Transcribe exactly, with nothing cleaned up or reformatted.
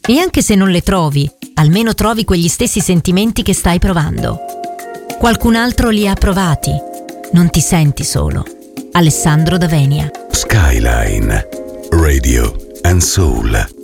E anche se non le trovi, almeno trovi quegli stessi sentimenti che stai provando. Qualcun altro li ha provati. Non ti senti solo. Alessandro D'Avenia. Skyline Radio and Soul.